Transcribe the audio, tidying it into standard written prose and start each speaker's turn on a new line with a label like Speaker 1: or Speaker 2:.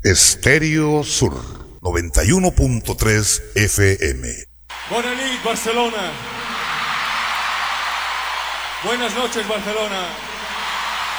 Speaker 1: Estéreo Sur 91.3 FM.
Speaker 2: Bona nit, Barcelona. Buenas noches, Barcelona.